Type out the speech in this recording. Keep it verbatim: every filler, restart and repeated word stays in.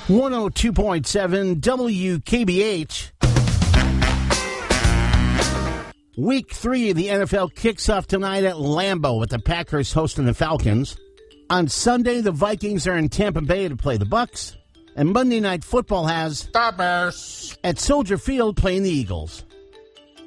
one oh two point seven W K B H. Week three of the N F L kicks off tonight at Lambeau with the Packers hosting the Falcons. On Sunday, the Vikings are in Tampa Bay to play the Bucs. And Monday Night Football has the Bears at Soldier Field playing the Eagles.